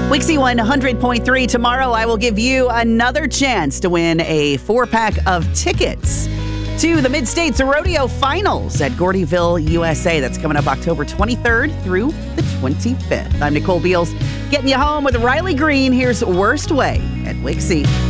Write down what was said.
Wixie 100.3. Tomorrow, I will give you another chance to win a 4-pack of tickets to the Mid-States Rodeo Finals at Gordyville, USA. That's coming up October 23rd through the 25th. I'm Nicole Beals, getting you home with Riley Green. Here's Worst Way at Wixie.